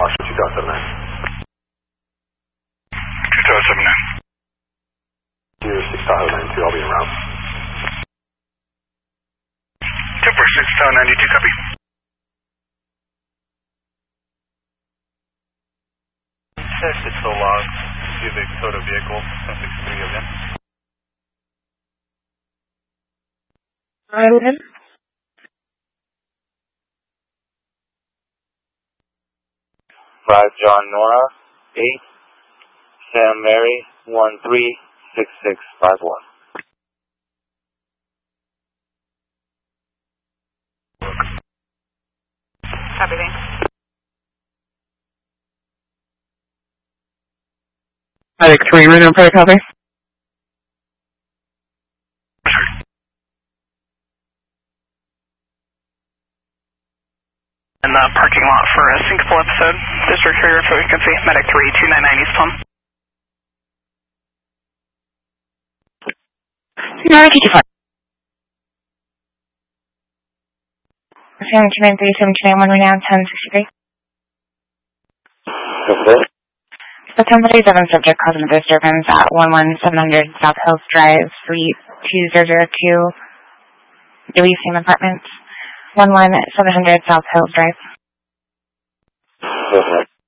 Washington 2079. 2079. 6 Tahoe 92, I'll be en route. 246 Tahoe 92, copy. Test it's so log. Cubic total vehicle 163 again. Island. 5 John Nora 8 Sam Mary 136651. Copy, thanks. Medic 3, rhythm for the copy. In the parking lot for a syncopal episode. District trigger frequency, Medic 3, 299 East Plum. No, 55. Sam 293, 729, 1 now, 1063. Okay. The 1037 subject causing the disturbance at 11700 South Hills Drive, Suite 2002, Dewey Same Apartments, 11700 South Hills Drive. Okay.